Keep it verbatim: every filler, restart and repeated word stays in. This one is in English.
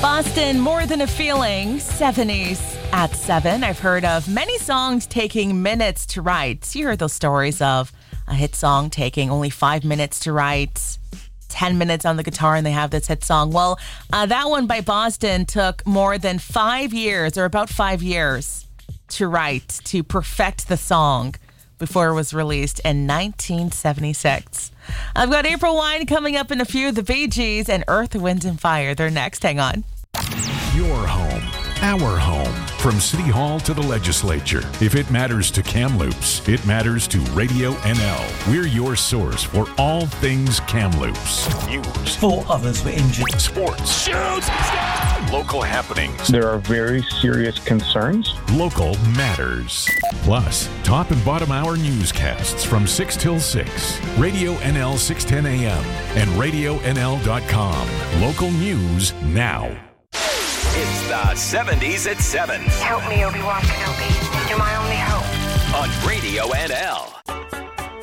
Boston, More Than a Feeling, seventies at seven. I've heard of many songs taking minutes to write. You heard those stories of a hit song taking only five minutes to write, ten minutes on the guitar, and they have this hit song. Well, uh, that one by Boston took more than five years, or about five years, to write, to perfect the song before it was released in nineteen seventy-six. I've got April Wine coming up in a few, the Bee Gees, and Earth, Wind and Fire. They're next. Hang on. Your home, our home. From City Hall to the legislature. If it matters to Kamloops, it matters to Radio N L. We're your source for all things Kamloops. News. Four others were injured. Sports. Shoots! Local happenings. There are very serious concerns. Local matters. Plus, top and bottom hour newscasts from six till six. Radio N L six ten a.m. and radio N L dot com. Local news now. It's the seventies at seven. Help me, Obi-Wan Kenobi. You're my only hope. On Radio N L.